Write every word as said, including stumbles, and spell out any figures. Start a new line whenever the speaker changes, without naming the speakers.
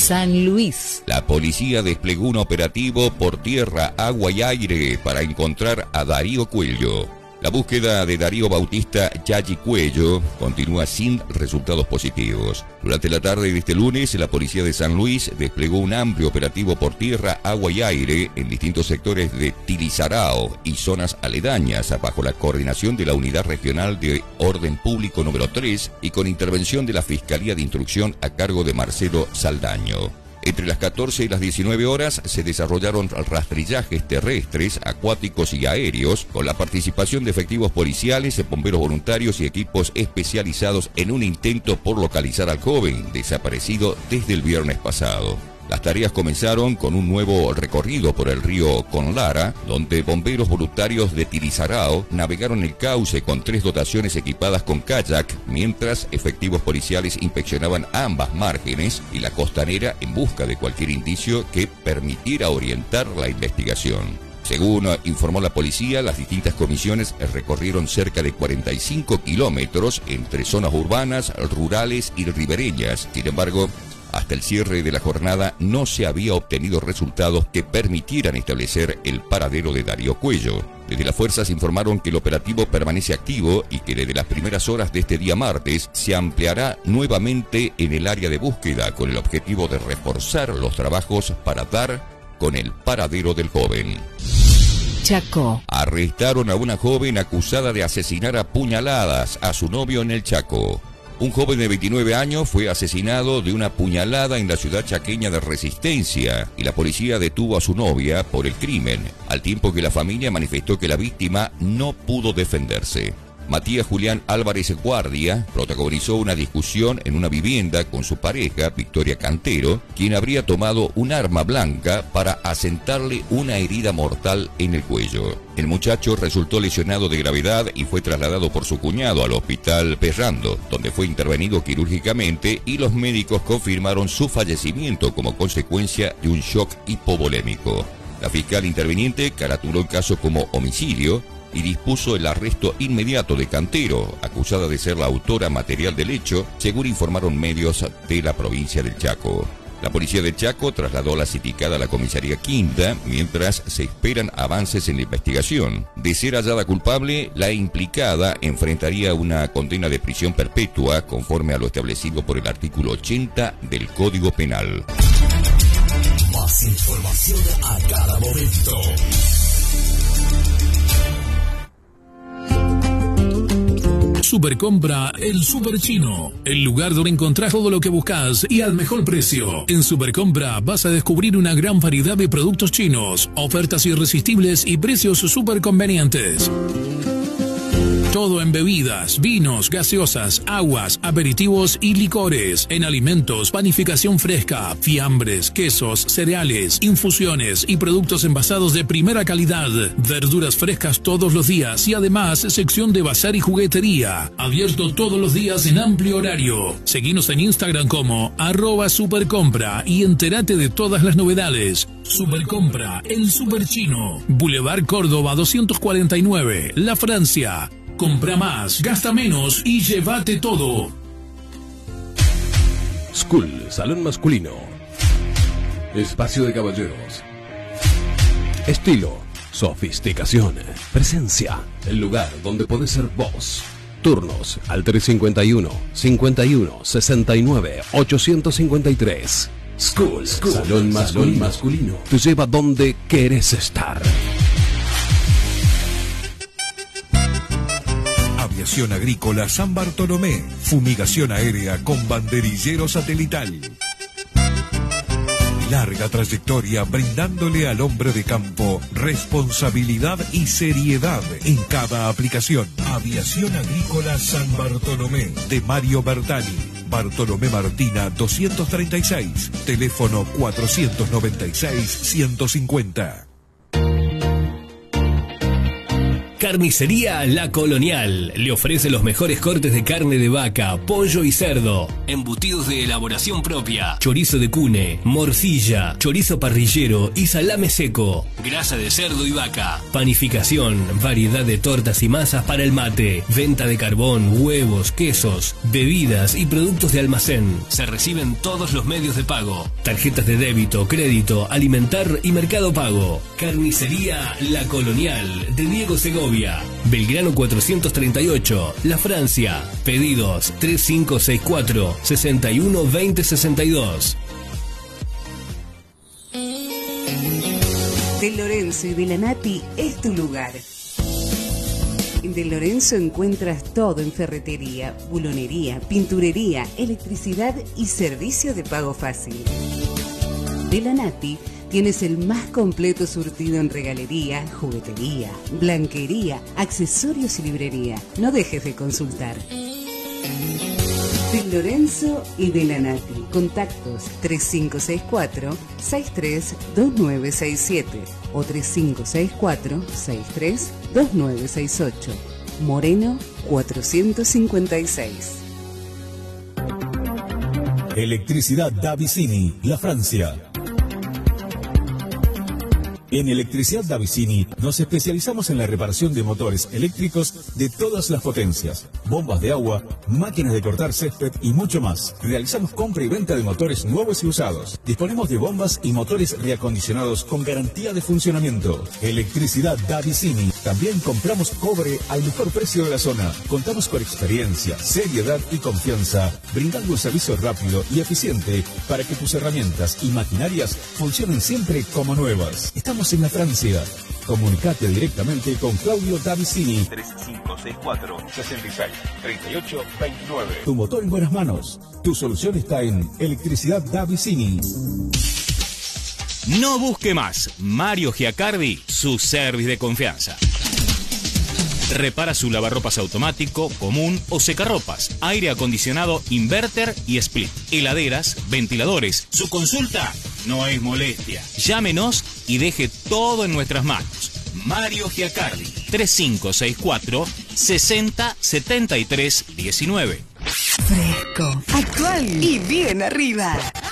San Luis.
La policía desplegó un operativo por tierra, agua y aire para encontrar a Darío Cuello. La búsqueda de Darío Bautista Yagi Cuello continúa sin resultados positivos. Durante la tarde de este lunes, la policía de San Luis desplegó un amplio operativo por tierra, agua y aire en distintos sectores de Tilizarao y zonas aledañas, bajo la coordinación de la Unidad Regional de Orden Público número tres y con intervención de la Fiscalía de Instrucción a cargo de Marcelo Saldaño. Entre las catorce y las diecinueve horas se desarrollaron rastrillajes terrestres, acuáticos y aéreos, con la participación de efectivos policiales, bomberos voluntarios y equipos especializados en un intento por localizar al joven desaparecido desde el viernes pasado. Las tareas comenzaron con un nuevo recorrido por el río Conlara, donde bomberos voluntarios de Tilizarao navegaron el cauce con tres dotaciones equipadas con kayak, mientras efectivos policiales inspeccionaban ambas márgenes y la costanera en busca de cualquier indicio que permitiera orientar la investigación. Según informó la policía, las distintas comisiones recorrieron cerca de cuarenta y cinco kilómetros entre zonas urbanas, rurales y ribereñas. Sin embargo, hasta el cierre de la jornada no se había obtenido resultados que permitieran establecer el paradero de Darío Cuello. Desde las fuerzas informaron que el operativo permanece activo y que desde las primeras horas de este día martes se ampliará nuevamente en el área de búsqueda con el objetivo de reforzar los trabajos para dar con el paradero del joven.
Chaco.
Arrestaron a una joven acusada de asesinar a puñaladas a su novio en el Chaco. Un joven de veintinueve años fue asesinado de una puñalada en la ciudad chaqueña de Resistencia y la policía detuvo a su novia por el crimen, al tiempo que la familia manifestó que la víctima no pudo defenderse. Matías Julián Álvarez Guardia protagonizó una discusión en una vivienda con su pareja, Victoria Cantero, quien habría tomado un arma blanca para asentarle una herida mortal en el cuello. El muchacho resultó lesionado de gravedad y fue trasladado por su cuñado al hospital Perrando, donde fue intervenido quirúrgicamente y los médicos confirmaron su fallecimiento como consecuencia de un shock hipovolémico. La fiscal interviniente caratuló el caso como homicidio y dispuso el arresto inmediato de Cantero, acusada de ser la autora material del hecho, según informaron medios de la provincia del Chaco. La policía del Chaco trasladó la citicada a la comisaría Quinta, mientras se esperan avances en la investigación. De ser hallada culpable, la implicada enfrentaría una condena de prisión perpetua, conforme a lo establecido por el artículo ochenta del Código Penal.
Más información a cada momento.
Supercompra El Super Chino, el lugar donde encontrás todo lo que buscas y al mejor precio. En Supercompra vas a descubrir una gran variedad de productos chinos, ofertas irresistibles y precios súper convenientes. Todo en bebidas, vinos, gaseosas, aguas, aperitivos y licores. En alimentos, panificación fresca, fiambres, quesos, cereales, infusiones y productos envasados de primera calidad. Verduras frescas todos los días y además sección de bazar y juguetería. Abierto todos los días en amplio horario. Seguinos en Instagram como arroba supercompra y entérate de todas las novedades. Supercompra, el Super Chino. Boulevard Córdoba doscientos cuarenta y nueve, La Francia. Compra más, gasta menos y llévate todo.
School, salón masculino. Espacio de caballeros. Estilo, sofisticación, presencia. El lugar donde podés ser vos. Turnos al tres cincuenta y uno, cincuenta y uno, sesenta y nueve, ochocientos cincuenta y tres. School, School, salón masculino. Salón masculino. Te lleva donde querés estar.
Aviación Agrícola San Bartolomé. Fumigación aérea con banderillero satelital. Larga trayectoria brindándole al hombre de campo responsabilidad y seriedad en cada aplicación. Aviación Agrícola San Bartolomé de Mario Bertani. Bartolomé Martina doscientos treinta y seis. Teléfono cuatrocientos noventa y seis, ciento cincuenta.
Carnicería La Colonial le ofrece los mejores cortes de carne de vaca, pollo y cerdo, embutidos de elaboración propia, chorizo de cune, morcilla, chorizo parrillero y salame seco, grasa de cerdo y vaca, panificación, variedad de tortas y masas para el mate, venta de carbón, huevos, quesos, bebidas y productos de almacén. Se reciben todos los medios de pago, tarjetas de débito, crédito, alimentar y mercado pago. Carnicería La Colonial de Diego Segovia, Belgrano cuatrocientos treinta y ocho, La Francia. Pedidos tres cinco seis cuatro, seis uno dos cero seis dos.
De Lorenzo y de la Nati es tu lugar. En De Lorenzo encuentras todo en ferretería, bulonería, pinturería, electricidad y servicio de pago fácil. De la Nati tienes el más completo surtido en regalería, juguetería, blanquería, accesorios y librería. No dejes de consultar. De Lorenzo y de la Nati. Contactos tres cinco seis cuatro, seis tres dos nueve seis siete o tres cinco seis cuatro, seis tres dos nueve seis ocho. Moreno cuatrocientos cincuenta y seis.
Electricidad Davicini, La Francia. En Electricidad Davicini nos especializamos en la reparación de motores eléctricos de todas las potencias, bombas de agua, máquinas de cortar césped y mucho más. Realizamos compra y venta de motores nuevos y usados. Disponemos de bombas y motores reacondicionados con garantía de funcionamiento. Electricidad Davicini. También compramos cobre al mejor precio de la zona. Contamos con experiencia, seriedad y confianza, brindando un servicio rápido y eficiente para que tus herramientas y maquinarias funcionen siempre como nuevas. Estamos en la Francia. Comunicate directamente con Claudio Davicini.
tres cinco seis cuatro, seis seis, tres ocho dos nueve.
Tu motor en buenas manos. Tu solución está en Electricidad Davicini.
No busque más. Mario Giacardi, su service de confianza. Repara su lavarropas automático, común o secarropas, aire acondicionado, inverter y split, heladeras, ventiladores. Su consulta no es molestia. Llámenos y deje todo en nuestras manos. Mario Giacardi, tres cinco seis cuatro, sesenta, setenta y tres, diecinueve.
Fresco, actual y bien arriba.